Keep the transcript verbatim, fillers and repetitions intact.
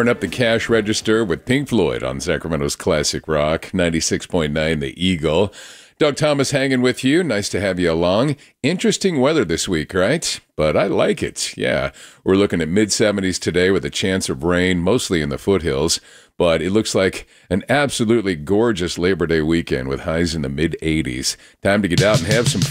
firing up the cash register with Pink Floyd on Sacramento's Classic Rock, ninety-six point nine The Eagle. Doug Thomas hanging with you. Nice to have you along. Interesting weather this week, right? But I like it. Yeah, we're looking at mid seventies today with a chance of rain, mostly in the foothills. But it looks like an absolutely gorgeous Labor Day weekend with highs in the mid eighties. Time to get out and have some fun.